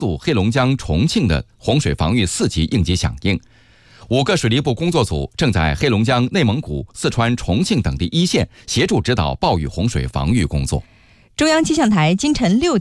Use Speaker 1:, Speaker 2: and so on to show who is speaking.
Speaker 1: 黑龙江、重庆的洪水防御4级应急响应。5个水利部工作组正在黑龙江、内蒙古、四川、重庆等地一线协助指导暴雨洪水防御工作。
Speaker 2: 中央气象台今晨6点